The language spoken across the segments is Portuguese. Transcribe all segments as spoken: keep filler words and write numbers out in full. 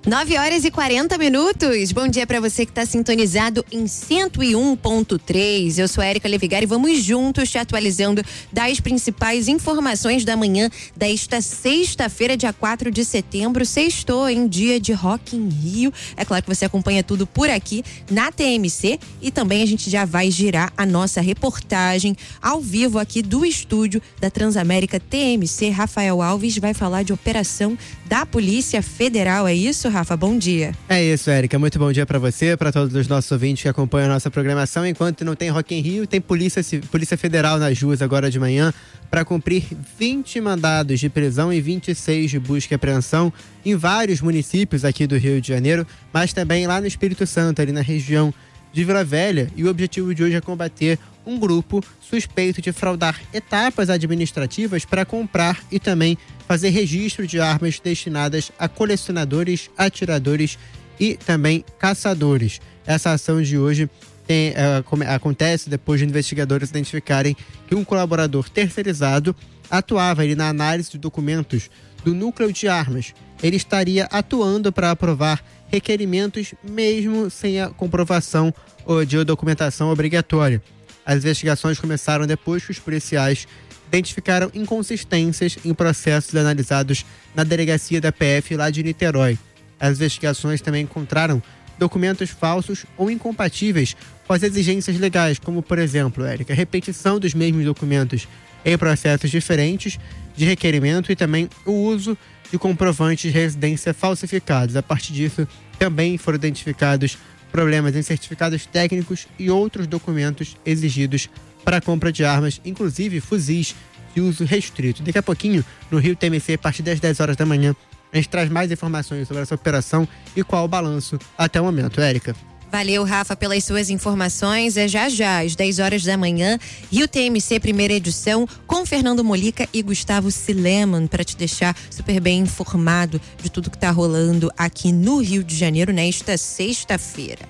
nove horas e quarenta minutos. Bom dia para você que está sintonizado em cento e um ponto três. Eu sou a Érica Levigar e vamos juntos te atualizando das principais informações da manhã desta sexta-feira, dia quatro de setembro. Sextou em dia de Rock in Rio. É claro que você acompanha tudo por aqui na T M C e também a gente já vai girar a nossa reportagem ao vivo aqui do estúdio da Transamérica T M C. Rafael Alves vai falar de operação da Polícia Federal. É isso, Rafa? Bom dia. É isso, Érica. Muito bom dia para você, para todos os nossos ouvintes que acompanham a nossa programação. Enquanto não tem Rock in Rio, tem Polícia, Polícia Federal nas ruas agora de manhã para cumprir vinte mandados de prisão e vinte e seis de busca e apreensão em vários municípios aqui do Rio de Janeiro, mas também lá no Espírito Santo, ali na região de Vila Velha. E o objetivo de hoje é combater um grupo suspeito de fraudar etapas administrativas para comprar e também fazer registro de armas destinadas a colecionadores, atiradores e também caçadores. Essa ação de hoje tem, uh, acontece depois de investigadores identificarem que um colaborador terceirizado atuava ali na análise de documentos do núcleo de armas. Ele estaria atuando para aprovar requerimentos mesmo sem a comprovação de documentação obrigatória. As investigações começaram depois que os policiais identificaram inconsistências em processos analisados na delegacia da P F lá de Niterói. As investigações também encontraram documentos falsos ou incompatíveis com as exigências legais, como, por exemplo, Érica, repetição dos mesmos documentos em processos diferentes de requerimento e também o uso de comprovantes de residência falsificados. A partir disso, também foram identificados problemas em certificados técnicos e outros documentos exigidos para a compra de armas, inclusive fuzis de uso restrito. Daqui a pouquinho, no Rio T M C, a partir das dez horas da manhã, a gente traz mais informações sobre essa operação e qual o balanço até o momento. Érica. Valeu, Rafa, pelas suas informações. É já já, às dez horas da manhã, Rio T M C, primeira edição, com Fernando Molica e Gustavo Sileman, para te deixar super bem informado de tudo que está rolando aqui no Rio de Janeiro nesta sexta-feira.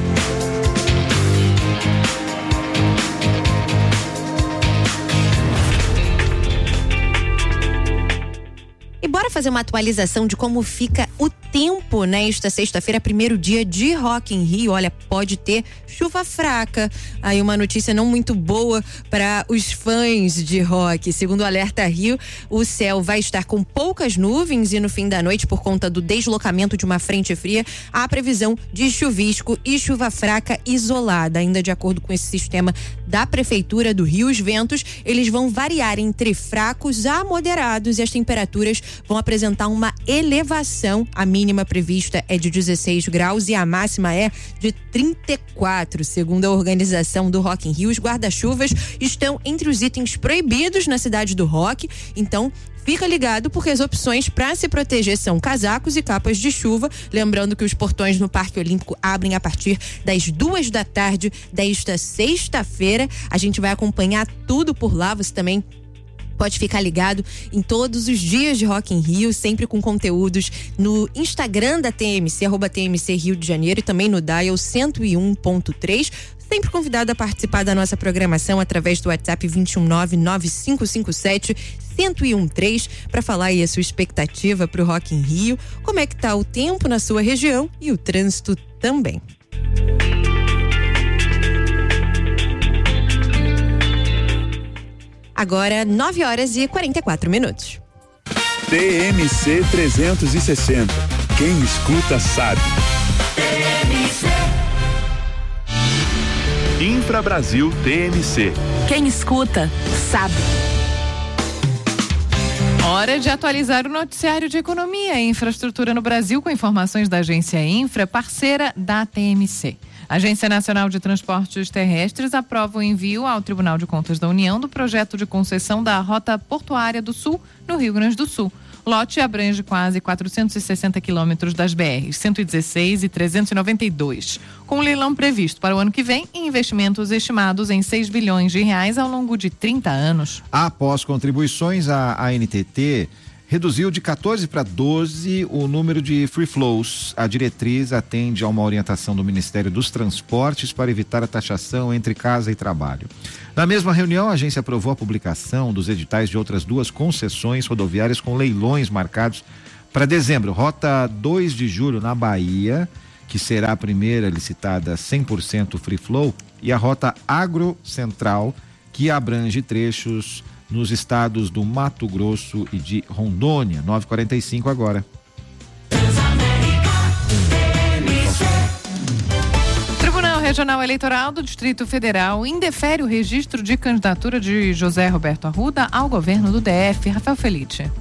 E bora fazer uma atualização de como fica o tempo nesta sexta-feira, primeiro dia de Rock in Rio. Olha, pode ter chuva fraca. Aí uma notícia não muito boa para os fãs de rock. Segundo o Alerta Rio, o céu vai estar com poucas nuvens e no fim da noite, por conta do deslocamento de uma frente fria, há previsão de chuvisco e chuva fraca isolada. Ainda de acordo com esse sistema da Prefeitura do Rio, os ventos, eles vão variar entre fracos a moderados e as temperaturas vão apresentar uma elevação. A mínima prevista é de dezesseis graus e a máxima é de trinta e quatro. Segundo a organização do Rock in Rio, os guarda-chuvas estão entre os itens proibidos na cidade do rock. Então, fica ligado porque as opções para se proteger são casacos e capas de chuva. Lembrando que os portões no Parque Olímpico abrem a partir das duas da tarde desta sexta-feira. A gente vai acompanhar tudo por lá. Você também pode ficar ligado em todos os dias de Rock in Rio, sempre com conteúdos no Instagram da T M C, arroba T M C Rio de Janeiro, e também no Dial cento e um ponto três. Sempre convidado a participar da nossa programação através do WhatsApp vinte e um nove nove cinco cinco sete um zero um três para falar aí a sua expectativa para o Rock in Rio, como é que tá o tempo na sua região e o trânsito também. Agora, nove horas e quarenta e quatro minutos. T M C trezentos e sessenta. Quem escuta sabe. T M C. Infra Brasil T M C. Quem escuta sabe. Hora de atualizar o noticiário de economia e infraestrutura no Brasil com informações da agência Infra, parceira da T M C. A Agência Nacional de Transportes Terrestres aprova o envio ao Tribunal de Contas da União do projeto de concessão da Rota Portuária do Sul, no Rio Grande do Sul. O lote abrange quase quatrocentos e sessenta quilômetros das B Rs cento e dezesseis e trezentos e noventa e dois, com um leilão previsto para o ano que vem e investimentos estimados em seis bilhões de reais ao longo de trinta anos. Após contribuições, a A N T T reduziu de quatorze para doze o número de free flows. A diretriz atende a uma orientação do Ministério dos Transportes para evitar a taxação entre casa e trabalho. Na mesma reunião, a agência aprovou a publicação dos editais de outras duas concessões rodoviárias com leilões marcados Para dezembro, rota dois de julho na Bahia, que será a primeira licitada cem por cento free flow, e a rota Agro Central, que abrange trechos nos estados do Mato Grosso e de Rondônia. nove e quarenta e cinco agora. Tribunal Regional Eleitoral do Distrito Federal indefere o registro de candidatura de José Roberto Arruda ao governo do D F. Rafael Felite.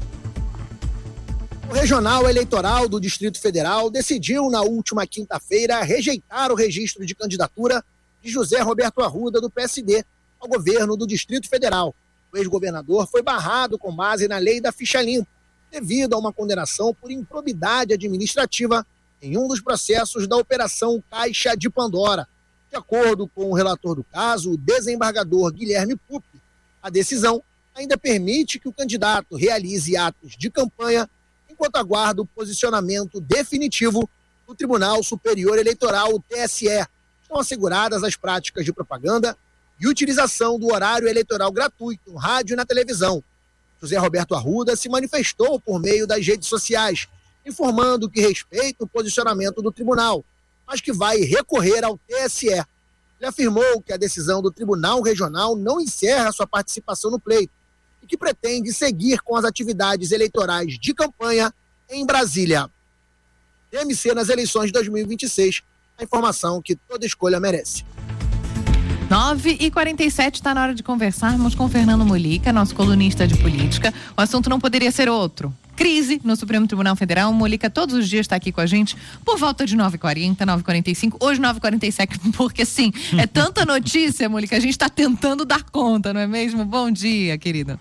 O Regional Eleitoral do Distrito Federal decidiu na última quinta-feira rejeitar o registro de candidatura de José Roberto Arruda do P S D ao governo do Distrito Federal. O ex-governador foi barrado com base na lei da ficha limpa, devido a uma condenação por improbidade administrativa em um dos processos da Operação Caixa de Pandora. De acordo com o relator do caso, o desembargador Guilherme Pupi, a decisão ainda permite que o candidato realize atos de campanha enquanto aguarda o posicionamento definitivo do Tribunal Superior Eleitoral, o T S E. Estão asseguradas as práticas de propaganda e utilização do horário eleitoral gratuito no rádio e na televisão. José Roberto Arruda se manifestou por meio das redes sociais, informando que respeita o posicionamento do tribunal, mas que vai recorrer ao T S E. Ele afirmou que a decisão do Tribunal Regional não encerra sua participação no pleito e que pretende seguir com as atividades eleitorais de campanha em Brasília. T M C nas eleições de dois mil e vinte e seis, a informação que toda escolha merece. nove e quarenta e sete, está na hora de conversarmos com Fernando Molica, nosso colunista de política. O assunto não poderia ser outro. Crise no Supremo Tribunal Federal. O Molica todos os dias está aqui com a gente por volta de nove e quarenta, nove e quarenta e cinco, hoje nove e quarenta e sete, porque sim, é tanta notícia, Molica, a gente está tentando dar conta, não é mesmo? Bom dia, querida.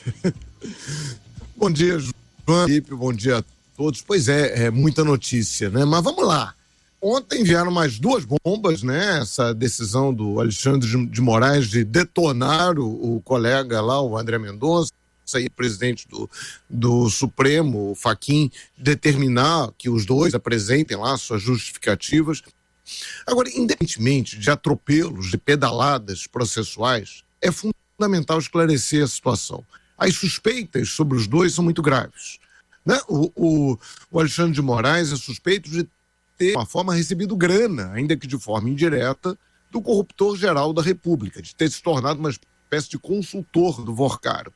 Bom dia, João, bom dia a todos. Pois é, é muita notícia, né? Mas vamos lá. Ontem vieram mais duas bombas, né? Essa decisão do Alexandre de Moraes de detonar o, o colega lá, o André Mendonça, aí, presidente do, do Supremo, o Fachin, determinar que os dois apresentem lá suas justificativas. Agora, independentemente de atropelos, de pedaladas processuais, é fundamental esclarecer a situação. As suspeitas sobre os dois são muito graves, né? O, o, o Alexandre de Moraes é suspeito de ter, de uma forma, recebido grana, ainda que de forma indireta, do corruptor geral da República, de ter se tornado uma espécie de consultor do Vorcaro.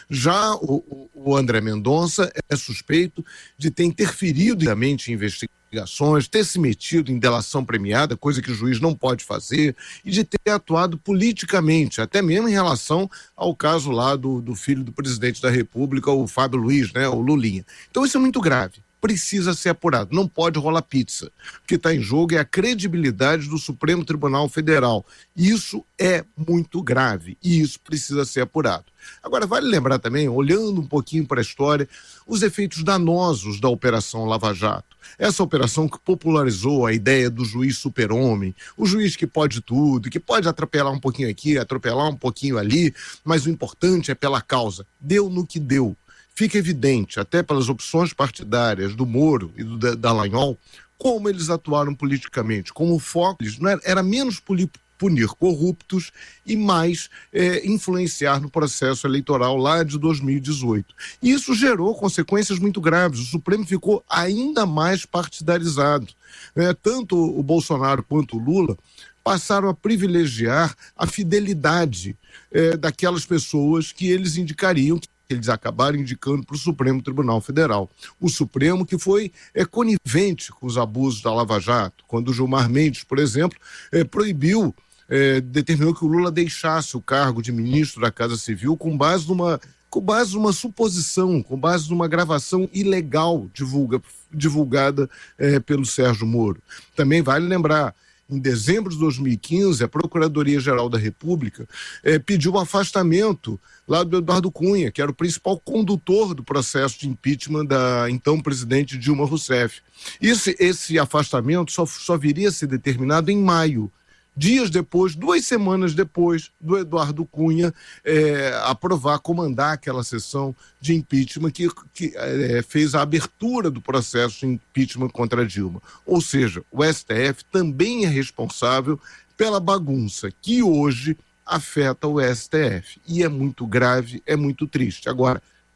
Já o, o André Mendonça é suspeito de ter interferido diretamente em investigações, ter se metido em delação premiada, coisa que o juiz não pode fazer, e de ter atuado politicamente, até mesmo em relação ao caso lá do, do filho do presidente da República, o Fábio Luiz, né, o Lulinha. Então isso é muito grave. Precisa ser apurado, não pode rolar pizza. O que está em jogo é a credibilidade do Supremo Tribunal Federal. Isso é muito grave e isso precisa ser apurado. Agora, vale lembrar também, olhando um pouquinho para a história, os efeitos danosos da Operação Lava Jato. Essa operação que popularizou a ideia do juiz super-homem, o juiz que pode tudo, que pode atropelar um pouquinho aqui, atropelar um pouquinho ali, mas o importante é pela causa. Deu no que deu. Fica evidente, até pelas opções partidárias do Moro e do Dallagnol, como eles atuaram politicamente, como o foco não era, era menos punir corruptos e mais é, influenciar no processo eleitoral lá de dois mil e dezoito. E isso gerou consequências muito graves. O Supremo ficou ainda mais partidarizado. É, tanto o Bolsonaro quanto o Lula passaram a privilegiar a fidelidade é, daquelas pessoas que eles indicariam, que eles acabaram indicando para o Supremo Tribunal Federal. O Supremo que foi é, conivente com os abusos da Lava Jato, quando o Gilmar Mendes, por exemplo, é, proibiu, é, determinou que o Lula deixasse o cargo de ministro da Casa Civil com base numa, com base numa suposição, com base numa gravação ilegal divulga, divulgada é, pelo Sérgio Moro. Também vale lembrar, em dezembro de dois mil e quinze, a Procuradoria-Geral da República eh, pediu o afastamento lá do Eduardo Cunha, que era o principal condutor do processo de impeachment da então presidente Dilma Rousseff. Esse, esse afastamento só, só viria a ser determinado em maio, dias depois, duas semanas depois do Eduardo Cunha é, aprovar, comandar aquela sessão de impeachment que, que é, fez a abertura do processo de impeachment contra a Dilma. Ou seja, o S T F também é responsável pela bagunça que hoje afeta o S T F. E é muito grave, é muito triste. Agora,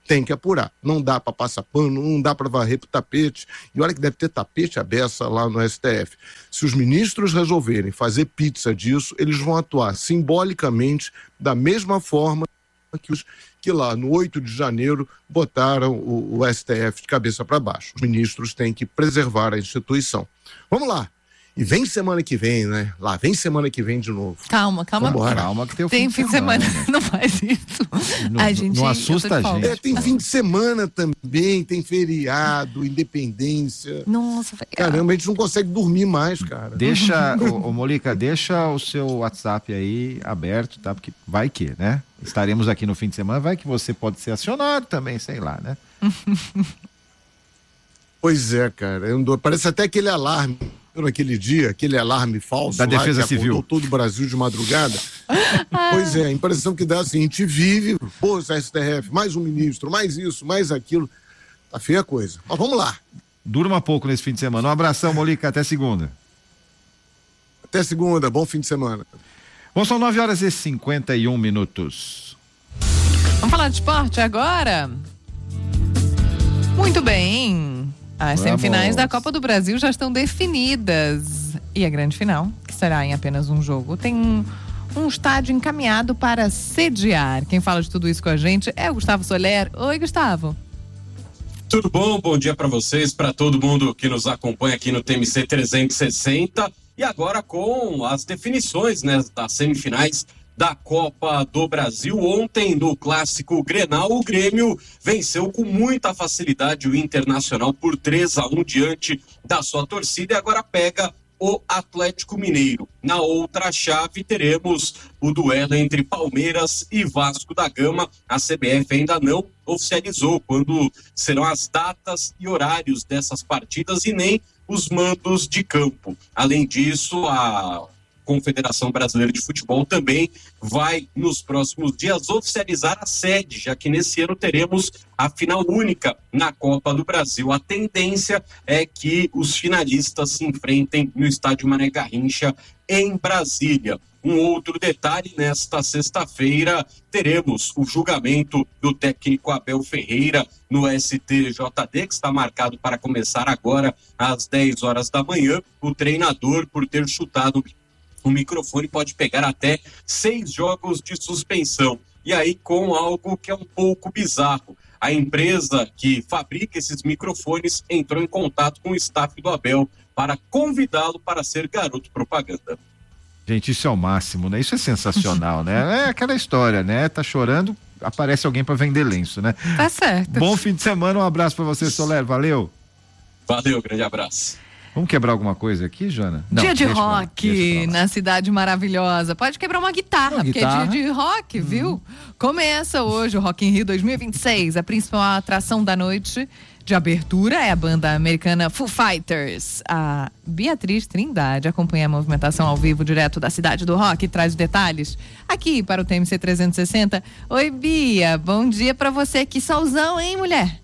tem que apurar. Não dá para passar pano, não dá para varrer pro tapete. E olha que deve ter tapete à beça lá no S T F. Se os ministros resolverem fazer pizza disso, eles vão atuar simbolicamente da mesma forma que os que lá no oito de janeiro botaram o, o S T F de cabeça para baixo. Os ministros têm que preservar a instituição. Vamos lá. E vem semana que vem, né? Lá vem semana que vem de novo. Calma, calma. Vambora. Calma que tem o Tem fim de semana, semana. não faz isso. Não, a gente, não assusta a gente. É, tem fim de semana também, tem feriado, independência. Nossa, velho. Caramba, a gente não consegue dormir mais, cara. Deixa, ô, ô Molica, deixa o seu WhatsApp aí aberto, tá? Porque vai que, né? Estaremos aqui no fim de semana, vai que você pode ser acionado também, sei lá, né? Pois é, cara. Eu não dou- Parece até aquele alarme. Naquele dia, aquele alarme falso Da lá, Defesa que acordou Civil. todo o Brasil de madrugada. Pois é, a impressão que dá assim, a gente vive, pô, S T F, mais um ministro, mais isso, mais aquilo. Tá feia a coisa. Mas vamos lá. Durma pouco nesse fim de semana. Um abração, Molica, até segunda. Até segunda, bom fim de semana. Bom, são nove horas e cinquenta e um minutos. Vamos falar de esporte agora? Muito bem. As Vamos. semifinais da Copa do Brasil já estão definidas. E a grande final, que será em apenas um jogo, tem um, um estádio encaminhado para sediar. Quem fala de tudo isso com a gente é o Gustavo Soler. Oi, Gustavo. Tudo bom? Bom dia para vocês, para todo mundo que nos acompanha aqui no T M C trezentos e sessenta. E agora com as definições, né, das semifinais da Copa do Brasil. Ontem, no clássico Grenal, o Grêmio venceu com muita facilidade o Internacional por três a um diante da sua torcida e agora pega o Atlético Mineiro. Na outra chave teremos o duelo entre Palmeiras e Vasco da Gama. A C B F ainda não oficializou quando serão as datas e horários dessas partidas e nem os mandos de campo. Além disso, a Confederação Brasileira de Futebol também vai, nos próximos dias, oficializar a sede, já que nesse ano teremos a final única na Copa do Brasil. A tendência é que os finalistas se enfrentem no estádio Mané Garrincha, em Brasília. Um outro detalhe, nesta sexta-feira teremos o julgamento do técnico Abel Ferreira no S T J D, que está marcado para começar agora às dez horas da manhã. O treinador, por ter chutado o microfone, pode pegar até seis jogos de suspensão. E aí com algo que é um pouco bizarro. A empresa que fabrica esses microfones entrou em contato com o staff do Abel para convidá-lo para ser garoto propaganda. Gente, isso é o máximo, né? Isso é sensacional, né? É aquela história, né? Tá chorando, aparece alguém para vender lenço, né? Tá certo. Bom fim de semana, um abraço para você, Soler, valeu. Valeu, grande abraço. Vamos quebrar alguma coisa aqui, Jana? Não, dia de deixa pra lá, rock deixa pra lá. na cidade maravilhosa. Pode quebrar uma guitarra, Uma porque guitarra. é dia de rock, viu? Começa hoje o Rock in Rio dois mil e vinte e seis. A principal atração da noite de abertura é a banda americana Foo Fighters. A Beatriz Trindade acompanha a movimentação ao vivo direto da cidade do rock e traz detalhes aqui para o T M C trezentos e sessenta. Oi, Bia, bom dia pra você. Que solzão, hein, mulher?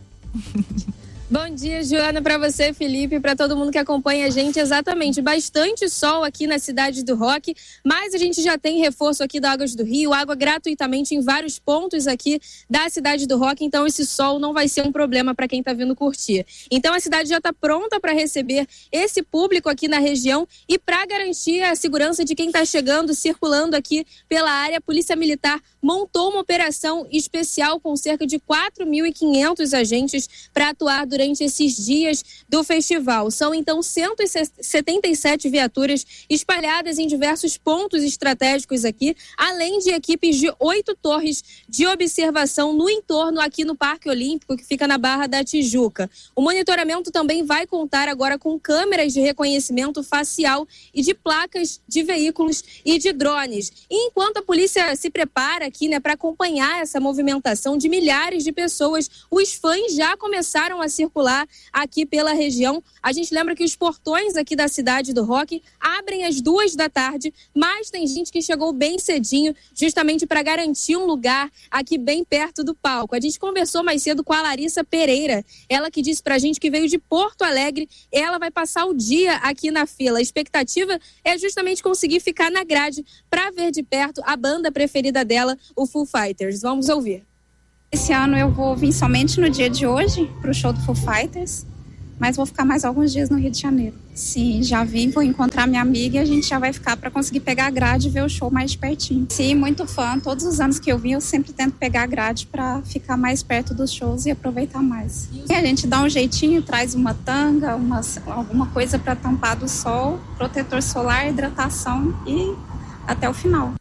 Bom dia, Joana, para você, Felipe, para todo mundo que acompanha a gente. Exatamente, bastante sol aqui na cidade do rock, mas a gente já tem reforço aqui da Águas do Rio, água gratuitamente em vários pontos aqui da cidade do rock, então esse sol não vai ser um problema para quem está vindo curtir. Então a cidade já está pronta para receber esse público aqui na região e para garantir a segurança de quem está chegando, circulando aqui pela área, a Polícia Militar montou uma operação especial com cerca de quatro mil e quinhentos agentes para atuar durante durante esses dias do festival. São, então, cento e setenta e sete viaturas espalhadas em diversos pontos estratégicos aqui, além de equipes de oito torres de observação no entorno aqui no Parque Olímpico, que fica na Barra da Tijuca. O monitoramento também vai contar agora com câmeras de reconhecimento facial e de placas de veículos e de drones. E enquanto a polícia se prepara aqui, né, para acompanhar essa movimentação de milhares de pessoas, os fãs já começaram a circular aqui pela região. A gente lembra que os portões aqui da cidade do rock abrem às duas da tarde, mas tem gente que chegou bem cedinho, justamente para garantir um lugar aqui bem perto do palco. A gente conversou mais cedo com a Larissa Pereira, ela que disse pra gente que veio de Porto Alegre, ela vai passar o dia aqui na fila. A expectativa é justamente conseguir ficar na grade para ver de perto a banda preferida dela, o Foo Fighters. Vamos ouvir. Esse ano eu vou vir somente no dia de hoje pro show do Foo Fighters, mas vou ficar mais alguns dias no Rio de Janeiro. Sim, já vim, vou encontrar minha amiga e a gente já vai ficar para conseguir pegar a grade e ver o show mais de pertinho. Sim, muito fã. Todos os anos que eu vim, eu sempre tento pegar a grade para ficar mais perto dos shows e aproveitar mais. E a gente dá um jeitinho, traz uma tanga, uma, alguma coisa para tampar do sol, protetor solar, hidratação e até o final.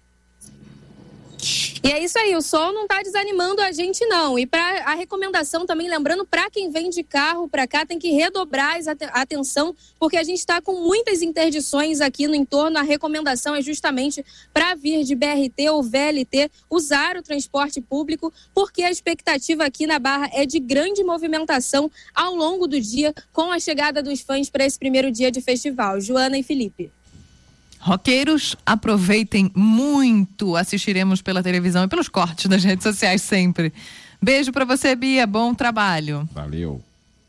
E é isso aí, o sol não tá desanimando a gente não. E para a recomendação também, lembrando, para quem vem de carro para cá, tem que redobrar a atenção, porque a gente está com muitas interdições aqui no entorno. A recomendação é justamente para vir de B R T ou V L T, usar o transporte público, porque a expectativa aqui na Barra é de grande movimentação ao longo do dia, com a chegada dos fãs para esse primeiro dia de festival. Joana e Felipe. Roqueiros, aproveitem muito. Assistiremos pela televisão e pelos cortes das redes sociais sempre. Beijo pra você, Bia. Bom trabalho. Valeu.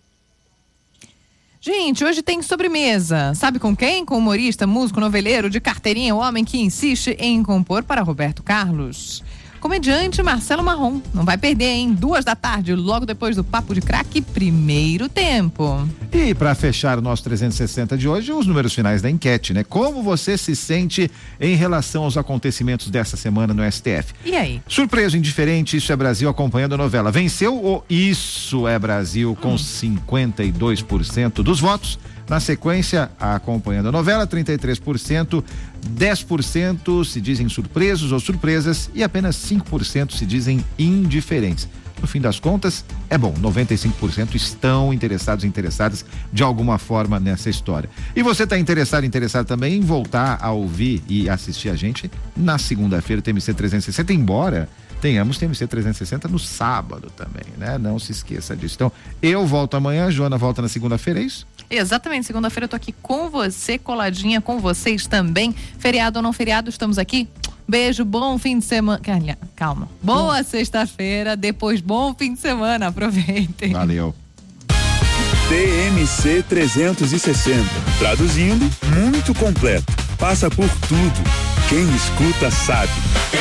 Gente, hoje tem sobremesa. Sabe com quem? Com o humorista, músico, noveleiro, de carteirinha, o homem que insiste em compor para Roberto Carlos. Comediante Marcelo Marrom. Não vai perder, hein? Duas da tarde, logo depois do Papo de Craque, primeiro tempo. E para fechar o nosso trezentos e sessenta de hoje, os números finais da enquete, né? Como você se sente em relação aos acontecimentos dessa semana no S T F? E aí? Surpreso, indiferente, Isso é Brasil acompanhando a novela. Venceu o Isso é Brasil com hum. cinquenta e dois por cento dos votos. Na sequência, acompanhando a novela, trinta e três por cento, dez por cento se dizem surpresos ou surpresas e apenas cinco por cento se dizem indiferentes. No fim das contas, é bom, noventa e cinco por cento estão interessados, interessadas de alguma forma nessa história. E você está interessado, interessado também em voltar a ouvir e assistir a gente na segunda-feira, T M C trezentos e sessenta, embora tenhamos T M C trezentos e sessenta no sábado também, né? Não se esqueça disso. Então, eu volto amanhã, a Joana volta na segunda-feira, é isso? Exatamente, segunda-feira eu tô aqui com você, coladinha com vocês também. Feriado ou não feriado, estamos aqui. Beijo, bom fim de semana. Calma. Boa bom. Sexta-feira, depois bom fim de semana. Aproveitem. Valeu. T M C trezentos e sessenta. Traduzindo, muito completo. Passa por tudo. Quem escuta sabe.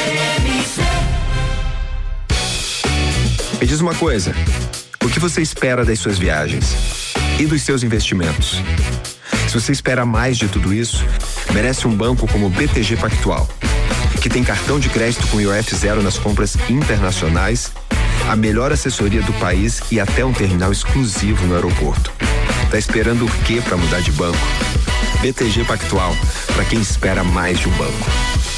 Me diz uma coisa. O que você espera das suas viagens? E dos seus investimentos? Se você espera mais de tudo isso, merece um banco como o B T G Pactual, que tem cartão de crédito com I O F zero nas compras internacionais, a melhor assessoria do país e até um terminal exclusivo no aeroporto. Tá esperando o quê para mudar de banco? B T G Pactual, para quem espera mais de um banco.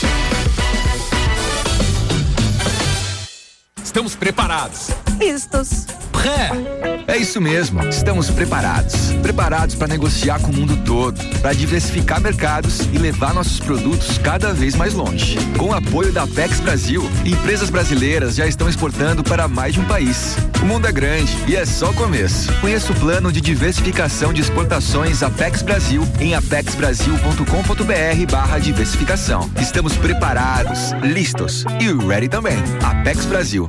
Estamos preparados. Listos. É, é isso mesmo, estamos preparados. Preparados para negociar com o mundo todo, para diversificar mercados e levar nossos produtos cada vez mais longe. Com o apoio da Apex Brasil, empresas brasileiras já estão exportando para mais de um país. O mundo é grande e é só o começo. Conheça o plano de diversificação de exportações Apex Brasil em apex brasil ponto com ponto b r barra diversificação. Estamos preparados, listos e ready também. Apex Brasil.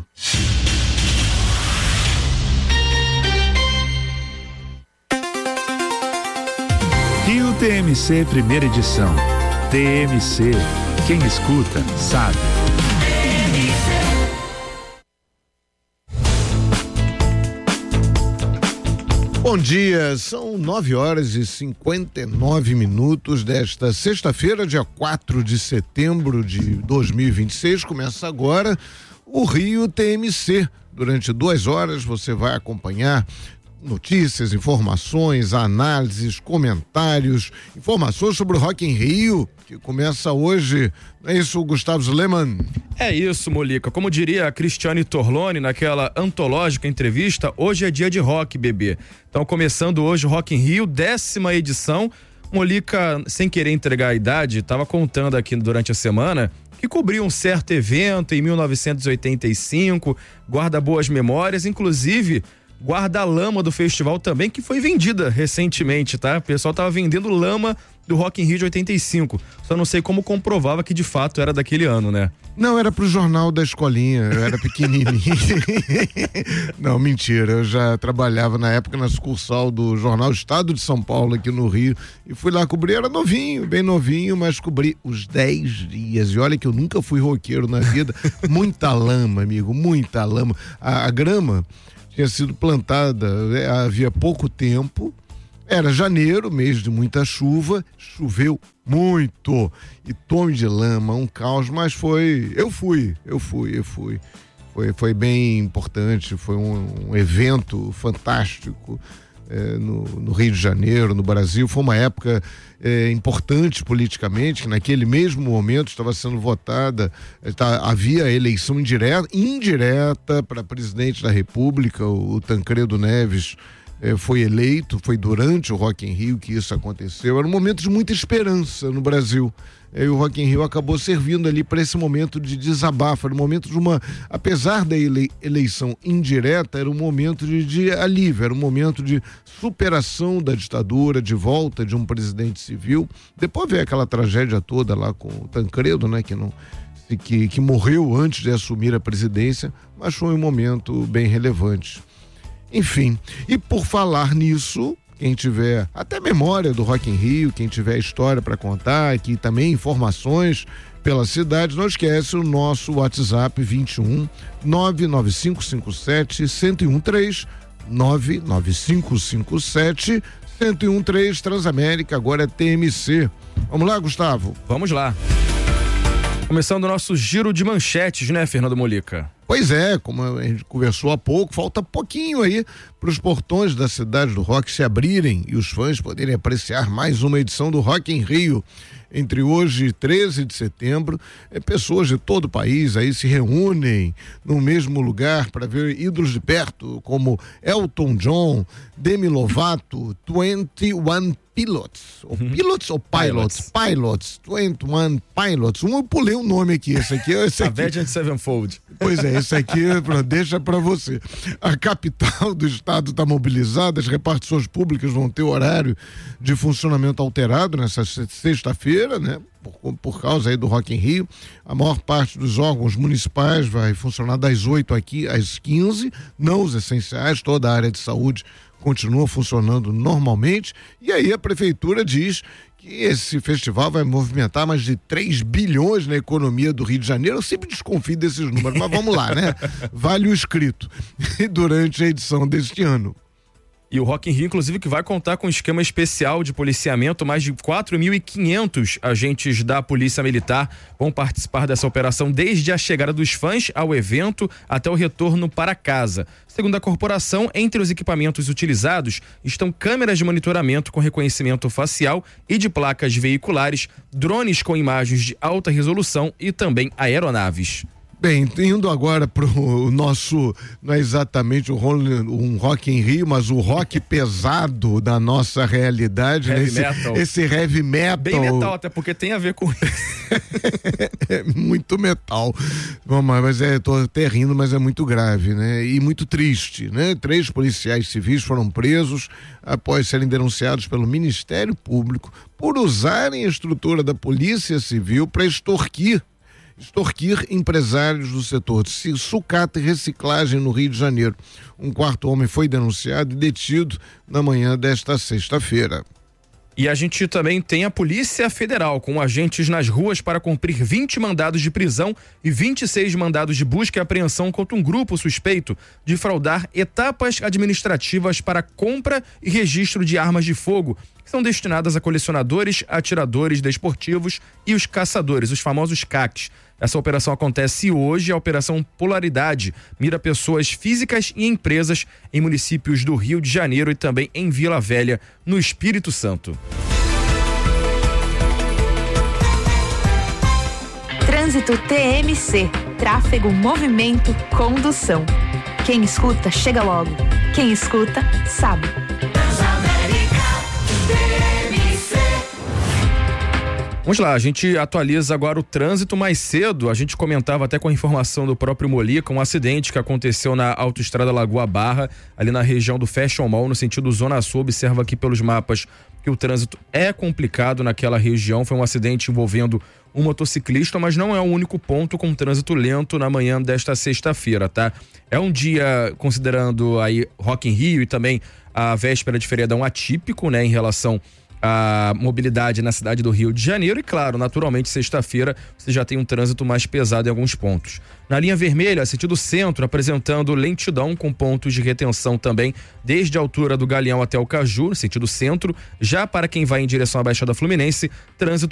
Rio T M C primeira edição. T M C, quem escuta sabe. Bom dia, são nove horas e cinquenta e nove minutos desta sexta-feira, dia quatro de setembro de dois mil e vinte e seis. Começa agora o Rio T M C. Durante duas horas você vai acompanhar notícias, informações, análises, comentários, informações sobre o Rock in Rio, que começa hoje. Não é isso, Gustavo Zuleman? É isso, Molica. Como diria a Cristiane Torlone naquela antológica entrevista, hoje é dia de rock, bebê. Então, começando hoje o Rock in Rio, décima edição. Molica, sem querer entregar a idade, estava contando aqui durante a semana que cobriu um certo evento em mil novecentos e oitenta e cinco, guarda boas memórias, inclusive guarda-lama do festival também, que foi vendida recentemente, tá? O pessoal tava vendendo lama do Rock in Rio de oitenta e cinco. Só não sei como comprovava que de fato era daquele ano, né? Não, era pro jornal da escolinha, eu era pequenininho. Não, mentira, eu já trabalhava na época na sucursal do jornal Estado de São Paulo aqui no Rio e fui lá cobrir, era novinho, bem novinho, mas cobri os dez dias e olha que eu nunca fui roqueiro na vida, muita lama, amigo, muita lama. A, a grama tinha sido plantada é, havia pouco tempo. Era janeiro, mês de muita chuva, choveu muito e tome de lama, um caos, mas foi, eu fui, eu fui, eu fui, foi, foi bem importante, foi um, um evento fantástico é, no, no Rio de Janeiro, no Brasil, foi uma época é, importante politicamente, que naquele mesmo momento estava sendo votada, tá, havia eleição indireta, indireta para presidente da República, o, o Tancredo Neves foi eleito, foi durante o Rock in Rio que isso aconteceu, era um momento de muita esperança no Brasil, e o Rock in Rio acabou servindo ali para esse momento de desabafo, era um momento de uma, apesar da ele, eleição indireta, era um momento de, de alívio, era um momento de superação da ditadura, de volta de um presidente civil, depois veio aquela tragédia toda lá com o Tancredo, né, que não que, que morreu antes de assumir a presidência, mas foi um momento bem relevante. Enfim, e por falar nisso, quem tiver até memória do Rock in Rio, quem tiver história para contar, aqui também informações pela cidade, não esquece o nosso WhatsApp vinte e um nove nove cinco cinco sete um zero um três, nove nove cinco cinco sete um zero um três, Transamérica, agora é T M C. Vamos lá, Gustavo? Vamos lá. Começando o nosso giro de manchetes, né, Fernando Molica? Pois é, como a gente conversou há pouco, falta pouquinho aí para os portões da cidade do rock se abrirem e os fãs poderem apreciar mais uma edição do Rock in Rio. Entre hoje e treze de setembro, é, pessoas de todo o país aí se reúnem no mesmo lugar para ver ídolos de perto, como Elton John, Demi Lovato, vinte e um Pilots, ou uhum. Pilots ou Pilots? Pilots, Pilots, vinte e um Pilots. Um eu pulei o um nome aqui, esse aqui é esse aqui. Avenged Sevenfold. Pois é, esse aqui deixa para você. A capital do estado está mobilizada, as repartições públicas vão ter horário de funcionamento alterado nessa sexta-feira, né? Por, por causa aí do Rock in Rio. A maior parte dos órgãos municipais vai funcionar das oito aqui às quinze, não os essenciais, toda a área de saúde continua funcionando normalmente, e aí a prefeitura diz que esse festival vai movimentar mais de três bilhões na economia do Rio de Janeiro. Eu sempre desconfio desses números, mas vamos lá, né? Vale o escrito. Durante a edição deste ano. E o Rock in Rio, inclusive, que vai contar com um esquema especial de policiamento. Mais de quatro mil e quinhentos agentes da Polícia Militar vão participar dessa operação desde a chegada dos fãs ao evento até o retorno para casa. Segundo a corporação, entre os equipamentos utilizados estão câmeras de monitoramento com reconhecimento facial e de placas veiculares, drones com imagens de alta resolução e também aeronaves. Bem, indo agora pro nosso, não é exatamente um Rock in Rio, mas o rock pesado da nossa realidade, heavy né? Esse, metal. esse heavy metal. Bem metal, até porque tem a ver com isso. É muito metal. Vamos, mas é, tô até rindo, mas é muito grave, né? E muito triste, né? Três policiais civis foram presos após serem denunciados pelo Ministério Público por usarem a estrutura da Polícia Civil para extorquir extorquir empresários do setor de sucata e reciclagem no Rio de Janeiro. Um quarto homem foi denunciado e detido na manhã desta sexta-feira. E a gente também tem a Polícia Federal, com agentes nas ruas para cumprir vinte mandados de prisão e vinte e seis mandados de busca e apreensão contra um grupo suspeito de fraudar etapas administrativas para compra e registro de armas de fogo, que são destinadas a colecionadores, atiradores desportivos e os caçadores, os famosos C A Cs. Essa operação acontece hoje, a Operação Polaridade mira pessoas físicas e empresas em municípios do Rio de Janeiro e também em Vila Velha, no Espírito Santo. Trânsito T M C, tráfego, movimento, condução. Quem escuta, chega logo. Quem escuta, sabe. Vamos lá, a gente atualiza agora o trânsito. Mais cedo, a gente comentava até com a informação do próprio Molica, um acidente que aconteceu na autoestrada Lagoa Barra, ali na região do Fashion Mall, no sentido Zona Sul. Observa aqui pelos mapas que o trânsito é complicado naquela região. Foi um acidente envolvendo um motociclista, mas não é o único ponto com trânsito lento na manhã desta sexta-feira, tá? É um dia, considerando aí Rock in Rio e também a véspera de feriadão, atípico, né, em relação a mobilidade na cidade do Rio de Janeiro e, claro, naturalmente, sexta-feira você já tem um trânsito mais pesado em alguns pontos. Na linha vermelha, sentido centro, apresentando lentidão com pontos de retenção também, desde a altura do Galeão até o Caju, no sentido centro. Já para quem vai em direção à Baixada Fluminense, trânsito